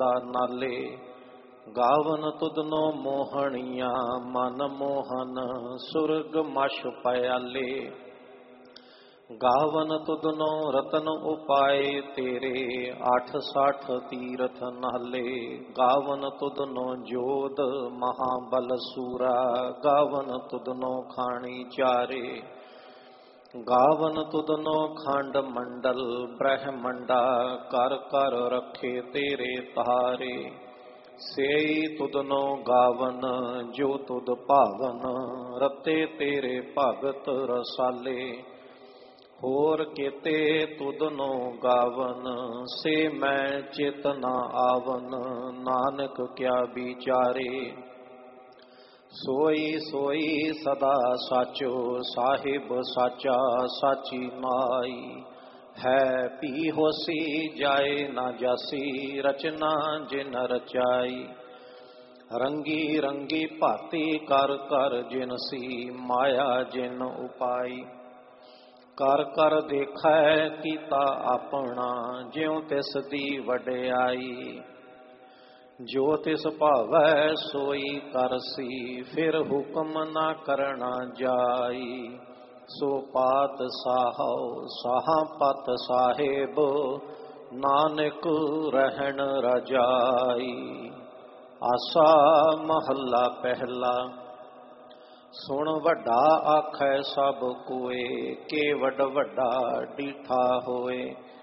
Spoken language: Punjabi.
ਨਾਲੇ ਗਾਵਨ ਤੁਧਨੋ ਮੋਹਣੀਆਂ ਮਨ ਮੋਹਨ ਸੁਰਗ ਮਛ ਪਿਆਲੇ ਗਾਵਨ ਤੁਧਨੋ ਰਤਨ ਉਪਾਏ ਤੇਰੇ 860 ਤੀਰਥ ਨਾਲੇ ਗਾਵਨ ਤੁਧਨੋ ਜੋਧ ਮਹਾਬਲ ਸੂਰਾ ਗਾਵਨ ਤੁਧਨੋ ਖਾਣੀ ਚਾਰੇ ਗਾਵਨ ਤੁਧਨੋ ਖੰਡ ਮੰਡਲ ਬ੍ਰਹਮੰਡਾ ਕਰ ਕਰ ਰੱਖੇ ਤੇਰੇ ਤਾਰੇ ਸੇਈ ਤੁਧਨੋ ਗਾਵਨ ਜੋ ਤੁਧ ਭਾਵਨ ਰਤੇ ਤੇਰੇ ਭਗਤ ਰਸਾਲੇ ਹੋਰ ਕੀਤੇ ਤੁਧਨੋ ਗਾਵਨ ਸੇ ਮੈਂ ਚਿਤ ਨਾ ਆਵਨ ਨਾਨਕ ਕਿਆ ਵਿਚਾਰੇ ਸੋਈ ਸੋਈ ਸਦਾ ਸਾਚੋ ਸਾਹਿਬ ਸਾਚਾ ਸਾਚੀ ਮਾਈ ਹੈ ਪੀ ਹੋਸੀ ਜਾਏ ਨਾ ਜਾਸੀ ਰਚਨਾ ਜਿਨ ਰਚਾਈ ਰੰਗੀ ਰੰਗੀ ਭਾਤੀ ਕਰ ਕਰ ਜਿਨਸੀ ਮਾਇਆ ਜਿਨ ਉਪਾਈ ਕਰ ਕਰ ਦੇਖੈ ਕੀਤਾ ਆਪਣਾ ਜਿਉ ਤਿਸ ਦੀ ਵਡਿਆਈ ਜੋ ਤਿਸ ਭਾਵੈ ਸੋਈ ਕਰਸੀ ਫਿਰ ਹੁਕਮ ਨਾ ਕਰਨਾ ਜਾਈ ਸੋ ਪਾਤ ਸਾਹਉ ਸਾਹਾਂ ਪਤ ਸਾਹਿਬ ਨਾਨਕ ਰਹਿਣ ਰਜਾਈ ਆਸਾ ਮਹੱਲਾ ਪਹਿਲਾ ਸੁਣ ਵੱਡਾ ਆਖੈ ਸਭ ਕੋਏ ਕੇ ਵੱਡ ਵੱਡਾ ਡੀਠਾ ਹੋਏ